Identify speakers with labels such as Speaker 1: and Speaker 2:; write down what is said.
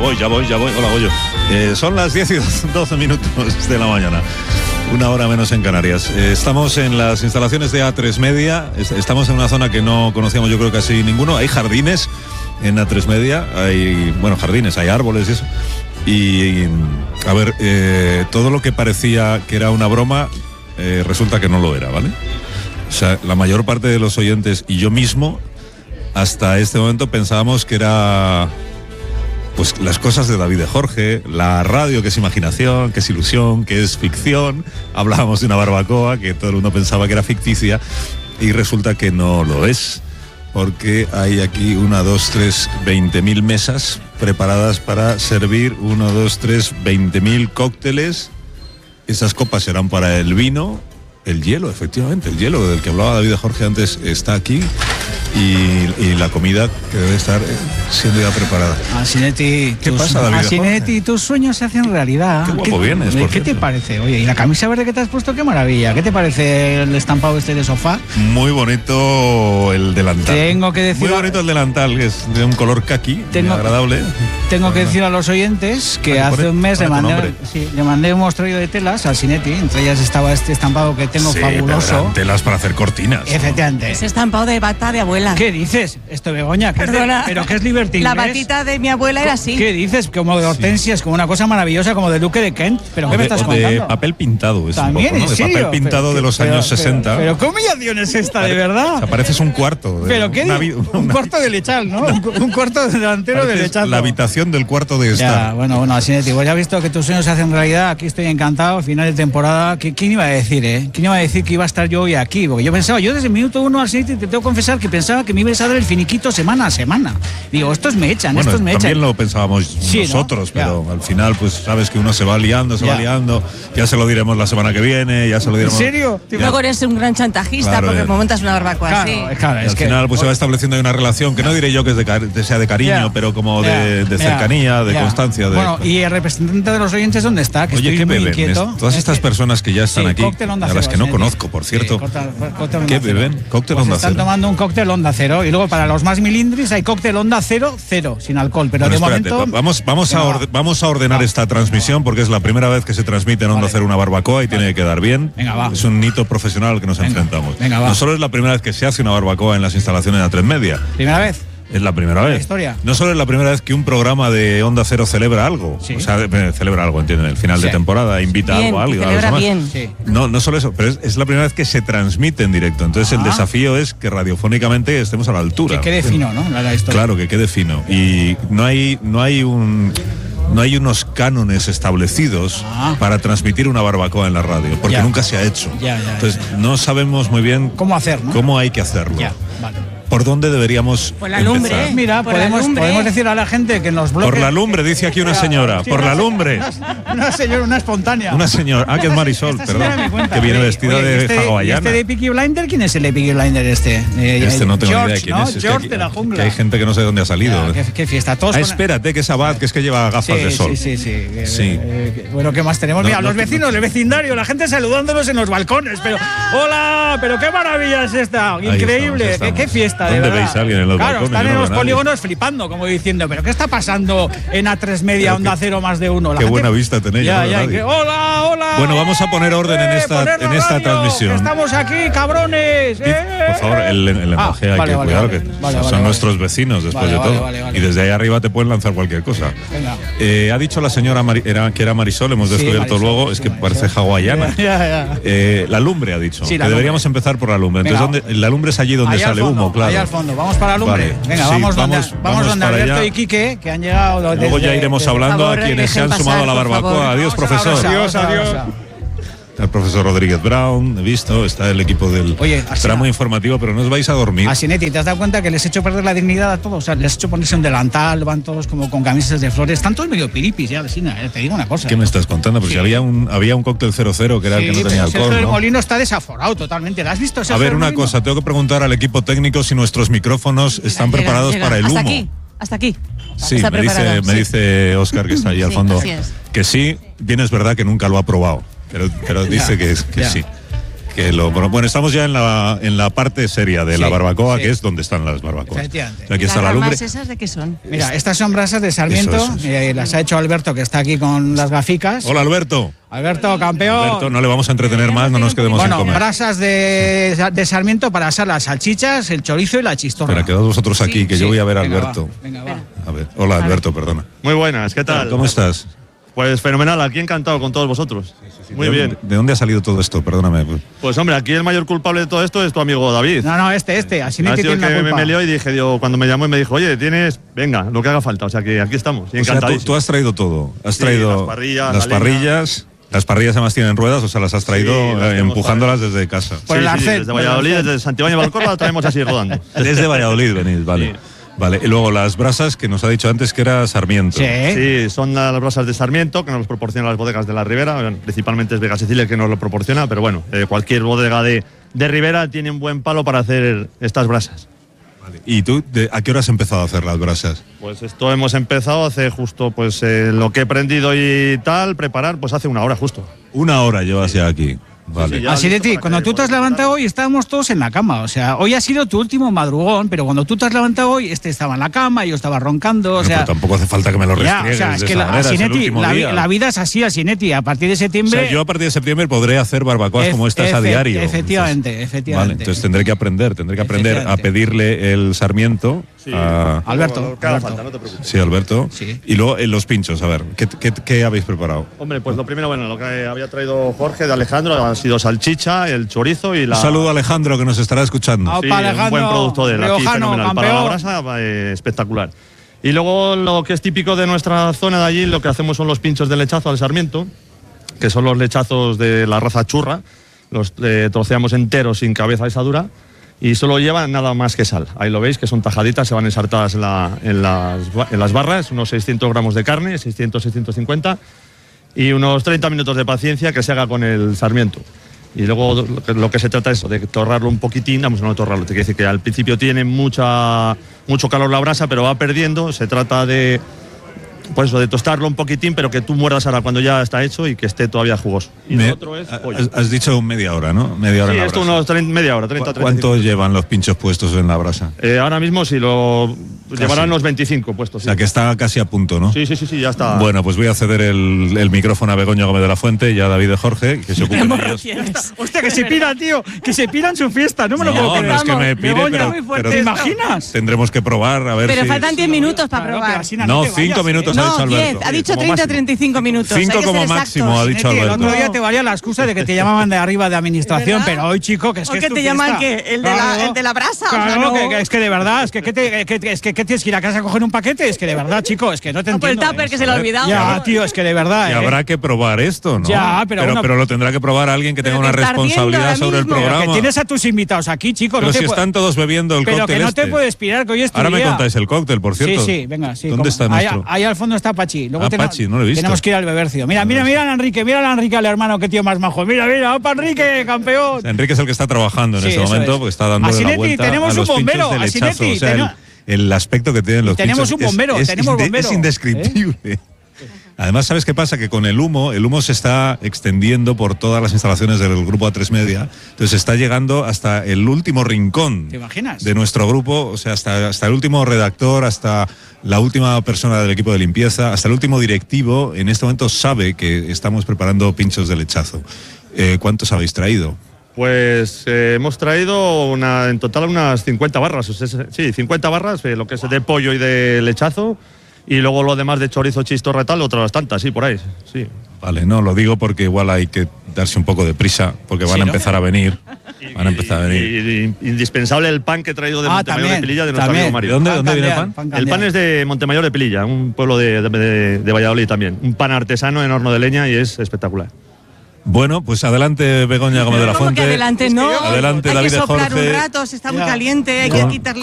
Speaker 1: voy. Hola, Goyo. Son las 10 y 12 minutos de la mañana. Una hora menos en Canarias. Estamos en las instalaciones de A3 Media. Estamos en una zona que no conocíamos, yo creo, casi ninguno. Hay jardines en A3 Media. Hay, jardines, hay árboles y eso. Y a ver, todo lo que parecía que era una broma, resulta que no lo era, ¿vale? O sea, la mayor parte de los oyentes y yo mismo, hasta este momento pensábamos que era... pues las cosas de David de Jorge, la radio que es imaginación, que es ilusión, que es ficción. Hablábamos de una barbacoa que todo el mundo pensaba que era ficticia y resulta que no lo es, porque hay aquí 20.000 mesas preparadas para servir 20.000 cócteles. Esas copas serán para el vino. El hielo, efectivamente, el hielo del que hablaba David de Jorge antes está aquí. Y la comida que debe estar siendo ya preparada.
Speaker 2: Asinetti,
Speaker 1: ¿qué pasa, David?
Speaker 2: Asinetti, tus sueños se hacen realidad.
Speaker 1: Qué guapo vienes, por
Speaker 2: ¿Qué te parece? Oye, y la camisa verde que te has puesto, qué maravilla. ¿Qué te parece el estampado este de sofá?
Speaker 1: Muy bonito el delantal.
Speaker 2: Tengo que decir...
Speaker 1: Muy bonito el delantal, que es de un color caqui, muy agradable.
Speaker 2: Tengo que decir a los oyentes que hace un mes le mandé un mostradillo de telas a Asinetti. Entre ellas estaba este estampado que tengo fabuloso.
Speaker 1: Telas para hacer cortinas.
Speaker 2: Efectivamente.
Speaker 3: Ese estampado de bata de abuela.
Speaker 2: ¿Qué dices? Esto, Begoña,
Speaker 3: perdona,
Speaker 2: pero ¿qué es Liberty
Speaker 3: La
Speaker 2: Inglés?
Speaker 3: batita de mi abuela era así.
Speaker 2: ¿Qué dices? Como de hortensias, como una cosa maravillosa, como de Duque de Kent. ¿Pero qué me estás contando?
Speaker 1: De papel pintado. Es
Speaker 2: ¿También?
Speaker 1: un poco, ¿no?
Speaker 2: ¿En serio?
Speaker 1: De papel pintado de los años 60.
Speaker 2: Pero ¿qué humillación es esta, de verdad?
Speaker 1: O sea, pareces un cuarto.
Speaker 2: ¿Pero qué? Un cuarto de lechal, ¿no? Un cuarto delantero de lechal.
Speaker 1: La habitación del cuarto de estar.
Speaker 2: Ya, bueno, Asinetti, pues ya has visto que tus sueños se hacen realidad. Aquí estoy encantado, final de temporada. ¿Quién iba a decir, ¿Quién iba a decir que iba a estar yo hoy aquí? Porque yo desde el minuto 1 Asinetti, te tengo que confesar que pensaba que me ibas a dar el finiquito semana a semana. Digo, estos me echan.
Speaker 1: También lo pensábamos nosotros, ¿no? Pero al final, pues sabes que uno se va liando, ya se lo diremos la semana que viene, ya se lo diremos.
Speaker 2: ¿En serio?
Speaker 3: Luego eres un gran chantajista porque montas una barbacoa así.
Speaker 2: Claro,
Speaker 1: al final pues se va estableciendo una relación que no diré yo que sea de cariño, pero como de cercanía, de constancia.
Speaker 2: Bueno, y el representante de los oyentes, ¿dónde está? Que
Speaker 1: oye,
Speaker 2: estoy
Speaker 1: ¿qué
Speaker 2: muy
Speaker 1: beben?
Speaker 2: inquieto.
Speaker 1: Todas estas personas que ya están aquí, a las que no conozco, por cierto. ¿Qué beben? Cóctel Onda Cero.
Speaker 2: Están tomando un cóctel Onda Cero y luego para los más milindris hay cóctel Onda Cero, sin alcohol. Pero
Speaker 1: bueno,
Speaker 2: de
Speaker 1: espérate,
Speaker 2: momento...
Speaker 1: vamos a ordenar esta transmisión porque es la primera vez que se transmite en Onda Cero una barbacoa y tiene que quedar bien.
Speaker 2: Venga, va.
Speaker 1: Es un hito profesional al que nos enfrentamos.
Speaker 2: Venga, va.
Speaker 1: No solo es la primera vez que se hace una barbacoa en las instalaciones de A3 Media.
Speaker 2: ¿Primera vez?
Speaker 1: Es la primera vez.
Speaker 2: La historia.
Speaker 1: No solo es la primera vez que un programa de Onda Cero celebra algo.
Speaker 2: Sí.
Speaker 1: O sea, celebra algo, ¿entienden? El final de temporada, invita
Speaker 3: bien,
Speaker 1: algo a alguien.
Speaker 3: Celebra bien.
Speaker 2: Sí.
Speaker 1: No solo eso, pero es la primera vez que se transmite en directo. Entonces el desafío es que radiofónicamente estemos a la altura.
Speaker 2: Que quede fino, ¿no? La historia.
Speaker 1: Claro, que quede fino. Y no hay unos cánones establecidos para transmitir una barbacoa en la radio, porque nunca se ha hecho. Entonces no sabemos muy bien
Speaker 2: cómo hacer, ¿no?
Speaker 1: Cómo hay que hacerlo.
Speaker 2: Vale.
Speaker 1: ¿Por dónde deberíamos
Speaker 3: Por la lumbre.
Speaker 1: empezar?
Speaker 2: Mira, podemos decir a la gente que nos bloquee.
Speaker 1: Por la lumbre, dice aquí una señora.
Speaker 2: Sí,
Speaker 1: por la lumbre.
Speaker 2: Una señora, una espontánea.
Speaker 1: Una señora. Que es Marisol, perdón. Que viene vestida de hawaiana.
Speaker 2: ¿Este de Peaky Blinder? ¿Quién es el de Peaky Blinder este?
Speaker 1: No tengo
Speaker 2: George,
Speaker 1: ni idea quién
Speaker 2: ¿no?
Speaker 1: es.
Speaker 2: George de la jungla.
Speaker 1: Que hay gente que no sé de dónde ha salido.
Speaker 2: Qué fiesta. Todos
Speaker 1: espérate, que es Abad, que es que lleva gafas de sol.
Speaker 2: Sí. Bueno, ¿qué más tenemos? Mira, los vecinos, el vecindario, la gente saludándonos en los balcones. Pero, ¡hola! ¡Pero qué maravilla es esta! Increíble. Qué fiesta, de verdad.
Speaker 1: ¿Dónde veis a alguien en los balcones?
Speaker 2: Están en los polígonos flipando, como diciendo, ¿pero qué está pasando en A3 Media, Onda Cero más de uno?
Speaker 1: Qué buena vista tenéis.
Speaker 2: ¡Hola!
Speaker 1: Bueno, vamos a poner orden en esta transmisión.
Speaker 2: ¡Estamos aquí, cabrones!
Speaker 1: Por favor, el lenguaje hay que cuidar, que son nuestros vecinos después de todo.
Speaker 2: Vale.
Speaker 1: Y desde ahí arriba te pueden lanzar cualquier cosa. Ha dicho la señora que era Marisol, hemos descubierto luego, es que parece hawaiana. La lumbre ha dicho, que deberíamos empezar por la lumbre. Entonces, la lumbre es allí donde sale humo, claro.
Speaker 2: Ahí al fondo, vamos para la lumbre. Venga, vamos donde Alberto y Quique, que han llegado.
Speaker 1: Luego ya iremos hablando a quienes se han sumado a la barbacoa. Adiós, profesor.
Speaker 2: Adiós.
Speaker 1: Está el profesor Rodríguez Brown, he visto, está el equipo del tramo informativo, pero no os vais a dormir.
Speaker 2: Asinetti, ¿te has dado cuenta que les he hecho perder la dignidad a todos? O sea, les he hecho ponerse un delantal, van todos como con camisas de flores, están todos medio piripis ya, vecina, te digo una cosa.
Speaker 1: ¿Qué me estás contando? Porque había un cóctel 00 que era el que no tenía alcohol,
Speaker 2: Sergio del
Speaker 1: ¿no?
Speaker 2: Molino está desaforado totalmente, ¿lo has visto?
Speaker 1: A ver, una cosa, tengo que preguntar al equipo técnico si nuestros micrófonos están preparados para el humo.
Speaker 3: Hasta aquí.
Speaker 1: Sí, me dice Óscar, que está ahí al fondo, que sí, bien es verdad que nunca lo ha probado, pero dice que sí. Bueno, estamos ya en la parte seria de la barbacoa, que es donde están las barbacoas.
Speaker 2: Efectivamente.
Speaker 1: Aquí está la lumbre.
Speaker 3: ¿Las esas de qué son?
Speaker 2: Mira, estas son brasas de Sarmiento,
Speaker 1: Eso.
Speaker 2: las ha hecho Alberto, que está aquí con las gaficas.
Speaker 1: Hola, Alberto.
Speaker 2: Alberto, campeón.
Speaker 1: Alberto, no le vamos a entretener más, no nos quedemos sin comer.
Speaker 2: Brasas de Sarmiento para asar las salchichas, el chorizo y la chistorra.
Speaker 1: Espera, quedaos vosotros aquí, que yo voy a ver a Alberto.
Speaker 2: Venga, va.
Speaker 1: A ver. Hola, Alberto, perdona.
Speaker 4: Muy buenas, ¿qué tal?
Speaker 1: ¿Cómo estás?
Speaker 4: Pues fenomenal, aquí encantado con todos vosotros. Muy bien.
Speaker 1: ¿De dónde ha salido todo esto? Perdóname.
Speaker 4: Pues hombre, aquí el mayor culpable de todo esto es tu amigo David.
Speaker 2: No, así
Speaker 4: Ha sido el que me lió y dije, cuando me llamó y me dijo, oye, venga, lo que haga falta. O sea que aquí estamos, y encantadísimo.
Speaker 1: Tú has traído todo. Has
Speaker 4: Sí,
Speaker 1: traído
Speaker 4: las parrillas.
Speaker 1: Las parrillas además tienen ruedas, o sea, las has traído empujándolas desde casa.
Speaker 2: Por el arcén,
Speaker 4: desde Valladolid, desde Santibáñez de Valcorba, la traemos así rodando.
Speaker 1: Desde Valladolid venís, vale.
Speaker 4: Sí.
Speaker 1: Vale, y luego las brasas que nos ha dicho antes que era Sarmiento.
Speaker 4: Sí, son las brasas de Sarmiento que nos proporcionan las bodegas de la Ribera. Bueno, principalmente es Vega Sicilia que nos lo proporciona, pero bueno, cualquier bodega de Ribera tiene un buen palo para hacer estas brasas.
Speaker 1: Vale. ¿Y tú a qué hora has empezado a hacer las brasas?
Speaker 4: Pues esto hemos empezado hace justo pues lo que he aprendido y tal, preparar, pues hace una hora justo.
Speaker 1: Una hora llevas ya aquí. Vale.
Speaker 4: Sí,
Speaker 2: Así de ti, cuando tú te has levantado hoy estábamos todos en la cama, o sea, hoy ha sido tu último madrugón, pero cuando tú te has levantado hoy, estaba en la cama, yo estaba roncando, o sea…
Speaker 1: Pero tampoco hace falta que me lo restriegues.
Speaker 2: Ya, o sea, es que la vida es así, Asinetti, a partir de septiembre…
Speaker 1: O sea, yo a partir de septiembre podré hacer barbacoas como estas a diario.
Speaker 2: Efectivamente.
Speaker 1: Vale, entonces tendré que aprender a pedirle el Sarmiento a…
Speaker 2: Alberto.
Speaker 4: Falta, no te preocupes.
Speaker 1: Sí, Alberto.
Speaker 2: Sí.
Speaker 1: Y luego los pinchos, a ver, ¿qué habéis preparado?
Speaker 4: Hombre, pues lo primero, bueno, lo que había traído Jorge de Alejandro ha sido salchicha, el chorizo y la…
Speaker 1: Un saludo a Alejandro que nos estará escuchando.
Speaker 2: Ah,
Speaker 4: Sí,
Speaker 2: Alejandro,
Speaker 4: un buen producto de él, aquí
Speaker 2: riojano,
Speaker 4: fenomenal. Para la
Speaker 2: campeón.
Speaker 4: brasa, espectacular. Y luego lo que es típico de nuestra zona de allí, lo que hacemos son los pinchos de lechazo al Sarmiento, que son los lechazos de la raza churra. Los troceamos enteros sin cabeza asadura y solo llevan nada más que sal. Ahí lo veis, que son tajaditas, se van ensartadas en las barras, unos 600 gramos de carne, 600-650, y unos 30 minutos de paciencia que se haga con el Sarmiento. Y luego lo que se trata es de torrarlo un poquitín, vamos, no torrarlo, te quiere decir que al principio tiene mucho calor la brasa, pero va perdiendo, se trata de… Pues de tostarlo un poquitín, pero que tú muerdas ahora cuando ya está hecho y que esté todavía jugoso. Y lo otro es pollo.
Speaker 1: Has dicho media hora, ¿no? Media hora
Speaker 4: Sí,
Speaker 1: en la
Speaker 4: esto
Speaker 1: brasa.
Speaker 4: unos media hora, 30
Speaker 1: ¿Cuánto llevan los pinchos puestos en la brasa?
Speaker 4: Ahora mismo si lo llevarán unos 25 puestos.
Speaker 1: O sea, que está casi a punto, ¿no?
Speaker 4: Sí, ya está.
Speaker 1: Bueno, pues voy a ceder el micrófono a Begoña Gómez de la Fuente y a David de Jorge, que se ocupen ellos.
Speaker 2: Hostia, que se pira, tío, que se pira en su fiesta, no me lo puedo creer.
Speaker 1: No es que me pire,
Speaker 2: Begoña,
Speaker 1: pero
Speaker 2: ¿te imaginas?
Speaker 1: tendremos que probar, a ver
Speaker 3: Pero
Speaker 1: si…
Speaker 3: faltan 10 minutos para probar.
Speaker 1: No, 5 minutos ha dicho
Speaker 3: No, 10,
Speaker 1: Alberto.
Speaker 3: ha dicho
Speaker 4: Como
Speaker 3: 30-35 minutos.
Speaker 1: 5
Speaker 3: hay que
Speaker 1: como
Speaker 3: ser
Speaker 1: máximo, ha
Speaker 3: exactos.
Speaker 1: dicho
Speaker 2: El
Speaker 1: Alberto.
Speaker 2: otro día te valía la excusa de que te llamaban de arriba de administración,
Speaker 3: ¿Verdad?
Speaker 2: pero hoy, chico, que es
Speaker 3: ¿O
Speaker 2: que
Speaker 3: que
Speaker 2: es tu
Speaker 3: te llaman
Speaker 2: fiesta.
Speaker 3: qué? ¿El de la brasa? O sea,
Speaker 2: Claro,
Speaker 3: no.
Speaker 2: que es que de verdad, es que tienes que ir a casa a coger un paquete, es que de verdad, chico, es que no te
Speaker 3: No, por el
Speaker 2: entiendo.
Speaker 3: tupper que se le ha olvidado.
Speaker 2: Ya,
Speaker 3: ¿no?
Speaker 2: tío, es que de verdad.
Speaker 1: Y habrá que probar esto, ¿no?
Speaker 2: Ya, pero bueno,
Speaker 1: lo tendrá que probar alguien que tenga
Speaker 3: pero
Speaker 1: una
Speaker 3: que está ardiendo
Speaker 1: responsabilidad
Speaker 3: ahora
Speaker 1: sobre el
Speaker 3: mismo.
Speaker 1: programa.
Speaker 2: que tienes a tus invitados aquí, chico.
Speaker 1: Pero
Speaker 2: no
Speaker 1: si
Speaker 2: te
Speaker 1: están todos bebiendo el
Speaker 2: pero
Speaker 1: cóctel
Speaker 2: que no te
Speaker 1: este.
Speaker 2: puedes pirar, que hoy es tu
Speaker 1: Ahora me
Speaker 2: día.
Speaker 1: contáis el cóctel, por cierto.
Speaker 2: Sí, venga, sí.
Speaker 1: ¿Dónde está
Speaker 2: ahí,
Speaker 1: nuestro?
Speaker 2: ahí al fondo está Pachi. Luego
Speaker 1: Pachi, no lo he visto.
Speaker 2: Tenemos que ir al Bebercio. Mira a Enrique, al hermano, qué tío más majo. Mira, opa Enrique, campeón.
Speaker 1: Enrique es el que está trabajando en
Speaker 2: Sí,
Speaker 1: este
Speaker 2: eso
Speaker 1: momento,
Speaker 2: es.
Speaker 1: porque está dándole la
Speaker 2: Asinetti,
Speaker 1: vuelta
Speaker 2: tenemos
Speaker 1: a los
Speaker 2: un bombero,
Speaker 1: pinchos de lechazo.
Speaker 2: Asinetti,
Speaker 1: O sea, el aspecto que tienen los
Speaker 2: tenemos
Speaker 1: pinchos
Speaker 2: un bombero, tenemos bombero.
Speaker 1: es indescriptible. Además, ¿sabes qué pasa? Que con el humo se está extendiendo por todas las instalaciones del grupo A3 Media. Entonces está llegando hasta el último rincón.
Speaker 2: ¿Te imaginas?
Speaker 1: De nuestro grupo, o sea, hasta el último redactor, hasta la última persona del equipo de limpieza, hasta el último directivo, en este momento sabe que estamos preparando pinchos de lechazo. ¿Cuántos habéis traído?
Speaker 4: Pues hemos traído en total unas 50 barras. O sea, sí, 50 barras, lo que es de pollo y de lechazo. Y luego lo demás de chorizo, chistorra y tal, otras tantas, sí, por ahí, sí.
Speaker 1: Vale, no, lo digo porque igual hay que darse un poco de prisa, porque van a empezar a venir.
Speaker 4: Y indispensable el pan que he traído de Montemayor
Speaker 2: también,
Speaker 4: de Pililla, de nuestro
Speaker 2: también.
Speaker 4: amigo Mario.
Speaker 1: ¿Dónde viene el pan?
Speaker 4: El pan es de Montemayor de Pililla, un pueblo de Valladolid también. Un pan artesano en horno de leña y es espectacular.
Speaker 1: Bueno, pues adelante Begoña Gómez de la
Speaker 3: ¿Cómo
Speaker 1: Fuente.
Speaker 3: que adelante? No,
Speaker 1: Adelante
Speaker 3: hay
Speaker 1: David
Speaker 3: que
Speaker 1: de
Speaker 3: soplar
Speaker 1: Jorge.
Speaker 3: un rato, se está muy caliente, hay que quitarle